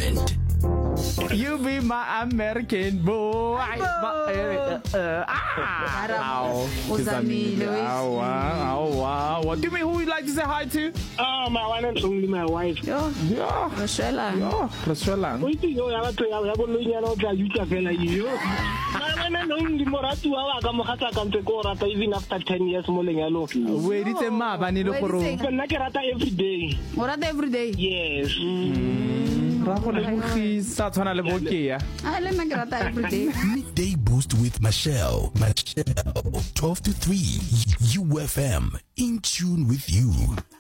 accent. You be my American boy. Wow. What do you mean? Who would like to say hi to? Oh, my one and only my wife. Yeah. Rashwela. Wait, you have to have a little you. My one and only Moratu, I come to Korata even after 10 years. Wait, it's a map. I need a photo. Nakarata every day. Morata every day? Yes. Midday Boost with Michelle, 12 to 3, UFM, in tune with you.